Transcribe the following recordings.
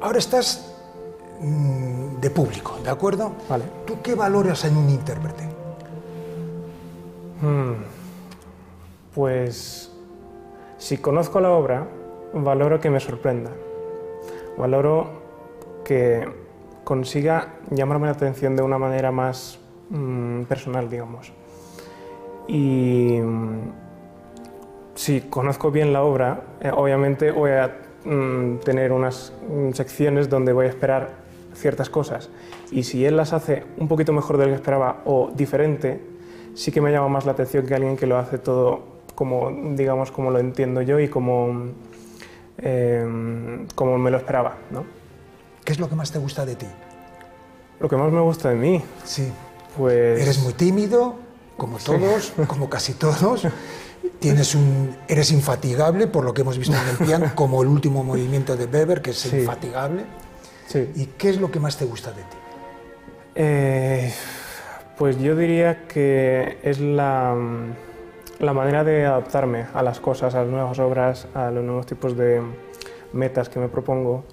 ahora estás de público, ¿de acuerdo? Vale. ¿Tú qué valoras en un intérprete? Pues, si conozco la obra, valoro que me sorprenda. Valoro que consiga llamarme la atención de una manera más personal, digamos. Y si conozco bien la obra, obviamente voy a tener unas secciones donde voy a esperar ciertas cosas. Y si él las hace un poquito mejor de lo que esperaba o diferente, sí que me llama más la atención que alguien que lo hace todo como, digamos, como lo entiendo yo y como me lo esperaba, ¿no? ¿Qué es lo que más te gusta de ti? Lo que más me gusta de mí, Sí. pues... Eres muy tímido, como todos, como casi todos. Eres infatigable, por lo que hemos visto en el piano, como el último movimiento de Weber, que es infatigable. Sí. ¿Y qué es lo que más te gusta de ti? Pues yo diría que es la manera de adaptarme a las cosas, a las nuevas obras, a los nuevos tipos de metas que me propongo,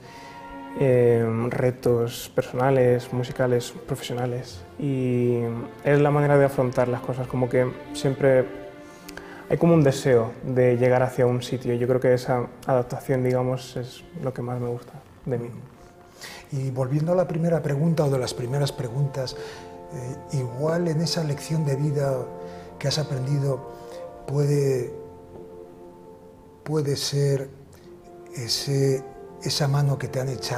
retos personales, musicales, profesionales. Y es la manera de afrontar las cosas, como que siempre hay como un deseo de llegar hacia un sitio. Yo creo que esa adaptación, digamos, es lo que más me gusta de mí. Y volviendo a la primera pregunta o de las primeras preguntas, igual en esa lección de vida que has aprendido puede ser esa mano que te han echado